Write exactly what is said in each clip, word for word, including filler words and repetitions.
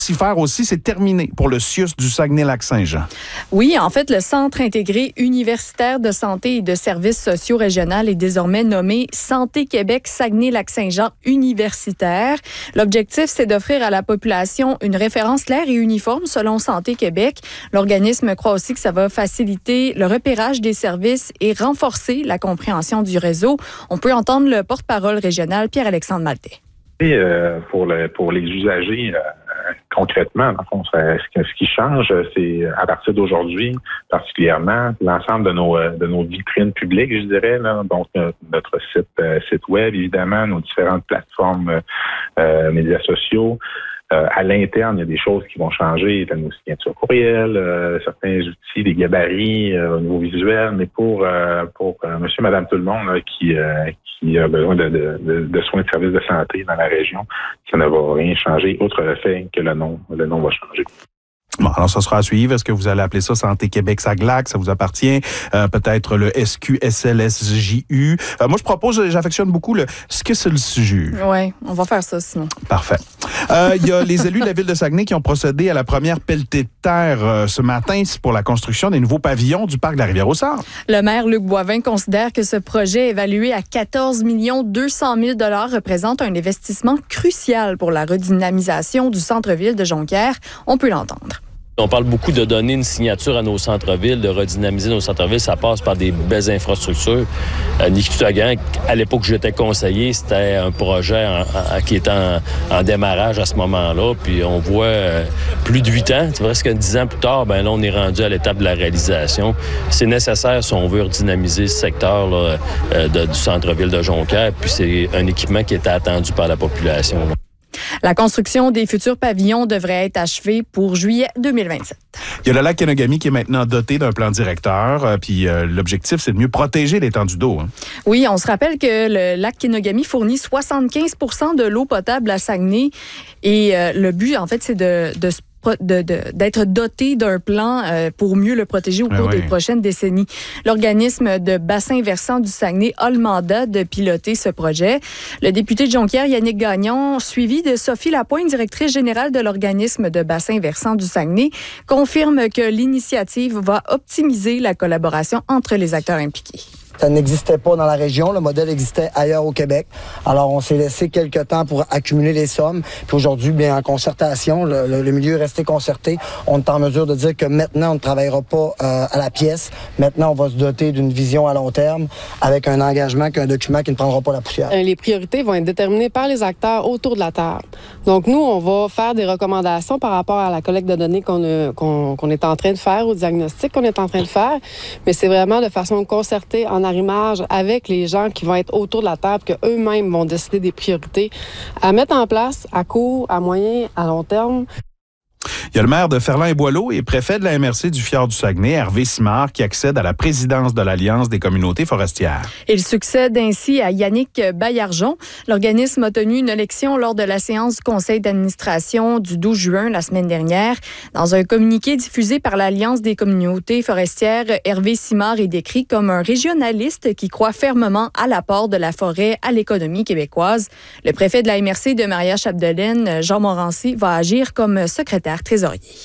Faire aussi, c'est terminé pour le C I U S du Saguenay-Lac-Saint-Jean. Oui, en fait, le Centre intégré universitaire de santé et de services sociaux régional est désormais nommé Santé Québec Saguenay-Lac-Saint-Jean universitaire. L'objectif, c'est d'offrir à la population une référence claire et uniforme selon Santé Québec. L'organisme croit aussi que ça va faciliter le repérage des services et renforcer la compréhension du réseau. On peut entendre le porte-parole régional Pierre-Alexandre Maltais. Et euh, pour, le, pour les usagers, euh, concrètement, dans le fond, ce, ce qui change, c'est à partir d'aujourd'hui, particulièrement, l'ensemble de nos de nos vitrines publiques, je dirais, là, donc notre site euh, site web, évidemment, nos différentes plateformes euh, médias sociaux. Euh, à l'interne, il y a des choses qui vont changer, nos signatures courriel, euh, certains outils, des gabarits euh, au niveau visuel, mais pour euh, pour euh, monsieur, madame, tout le monde là, qui euh, qui a besoin de, de, de soins de services de santé dans la région, ça ne va rien changer, outre le fait que le nom, le nom va changer. Bon, alors ça sera à suivre. Est-ce que vous allez appeler ça Santé Québec Saglac? Ça vous appartient. Euh, peut-être le S Q S L S J U. Euh, moi, je propose, j'affectionne beaucoup le S Q S L S J U. Oui, on va faire ça sinon. Parfait. Euh, il y a les élus de la ville de Saguenay qui ont procédé à la première pelletée de terre euh, ce matin. C'est pour la construction des nouveaux pavillons du parc de la Rivière-au-Sort. Le maire Luc Boivin considère que ce projet évalué à quatorze millions deux cent mille dollars représente un investissement crucial pour la redynamisation du centre-ville de Jonquière. On peut l'entendre. On parle beaucoup de donner une signature à nos centres-villes, de redynamiser nos centres-villes. Ça passe par des belles infrastructures. Euh, Nikitagan, à l'époque où j'étais conseiller, c'était un projet en, en, qui était en, en démarrage à ce moment-là. Puis on voit euh, plus de huit ans, c'est presque dix ans plus tard, ben là, on est rendu à l'étape de la réalisation. C'est nécessaire si on veut redynamiser ce secteur là, euh, de, du centre-ville de Jonquière. Puis c'est un équipement qui était attendu par la population. Là. La construction des futurs pavillons devrait être achevée pour juillet deux mille vingt-sept. Il y a le lac Kenogami qui est maintenant doté d'un plan directeur. Euh, puis euh, l'objectif, c'est de mieux protéger l'étendue d'eau. Hein. Oui, on se rappelle que le lac Kenogami fournit soixante-quinze pour cent de l'eau potable à Saguenay. Et euh, le but, en fait, c'est de, de se De, de, d'être doté d'un plan euh, pour mieux le protéger au cours oui. des prochaines décennies. L'organisme de bassin versant du Saguenay a le mandat de piloter ce projet. Le député de Jonquière, Yannick Gagnon, suivi de Sophie Lapointe, directrice générale de l'organisme de bassin versant du Saguenay, confirme que l'initiative va optimiser la collaboration entre les acteurs impliqués. Ça n'existait pas dans la région. Le modèle existait ailleurs au Québec. Alors, on s'est laissé quelques temps pour accumuler les sommes. Puis aujourd'hui, bien en concertation, le, le, le milieu est resté concerté. On est en mesure de dire que maintenant, on ne travaillera pas euh, à la pièce. Maintenant, on va se doter d'une vision à long terme avec un engagement, qu'un document qui ne prendra pas la poussière. Les priorités vont être déterminées par les acteurs autour de la table. Donc, nous, on va faire des recommandations par rapport à la collecte de données qu'on, a, qu'on, qu'on est en train de faire, au diagnostic qu'on est en train de faire. Mais c'est vraiment de façon concertée en arrimage avec les gens qui vont être autour de la table, qu'eux-mêmes vont décider des priorités à mettre en place à court, à moyen, à long terme. Il y a le maire de Ferland-et-Boileau et préfet de la M R C du Fjord du Saguenay, Hervé Simard, qui accède à la présidence de l'Alliance des communautés forestières. Il succède ainsi à Yannick Baillargeon. L'organisme a tenu une élection lors de la séance du conseil d'administration du douze juin la semaine dernière. Dans un communiqué diffusé par l'Alliance des communautés forestières, Hervé Simard est décrit comme un régionaliste qui croit fermement à l'apport de la forêt à l'économie québécoise. Le préfet de la M R C de Maria-Chapdelaine, Jean Morancy, va agir comme secrétaire trésorier.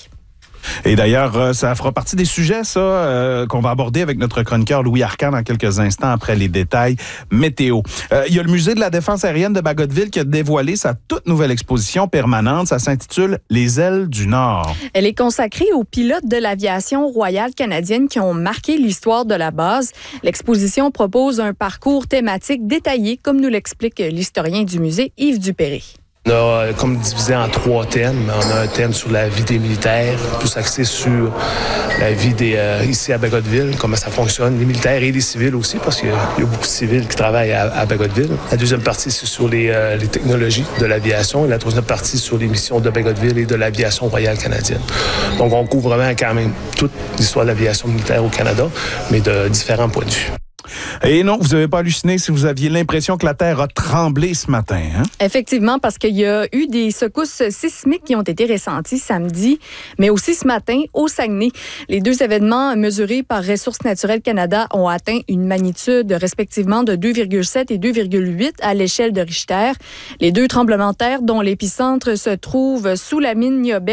Et d'ailleurs, ça fera partie des sujets, ça, euh, qu'on va aborder avec notre chroniqueur Louis Arcan dans quelques instants après les détails météo. Euh, il y a le Musée de la défense aérienne de Bagotville qui a dévoilé sa toute nouvelle exposition permanente. Ça s'intitule « Les ailes du Nord ». Elle est consacrée aux pilotes de l'aviation royale canadienne qui ont marqué l'histoire de la base. L'exposition propose un parcours thématique détaillé, comme nous l'explique l'historien du musée, Yves Dupéré. On a comme divisé en trois thèmes. On a un thème sur la vie des militaires, plus axé sur la vie des euh, ici à Bagotville, comment ça fonctionne, les militaires et les civils aussi, parce qu'il y a beaucoup de civils qui travaillent à, à Bagotville. La deuxième partie, c'est sur les, euh, les technologies de l'aviation. Et la troisième partie, sur les missions de Bagotville et de l'aviation royale canadienne. Donc, on couvre vraiment quand même toute l'histoire de l'aviation militaire au Canada, mais de différents points de vue. Et non, vous n'avez pas halluciné si vous aviez l'impression que la Terre a tremblé ce matin. Hein? Effectivement, parce qu'il y a eu des secousses sismiques qui ont été ressenties samedi, mais aussi ce matin au Saguenay. Les deux événements mesurés par Ressources naturelles Canada ont atteint une magnitude respectivement de deux virgule sept et deux virgule huit à l'échelle de Richter. Les deux tremblements de terre dont l'épicentre se trouve sous la mine Niobel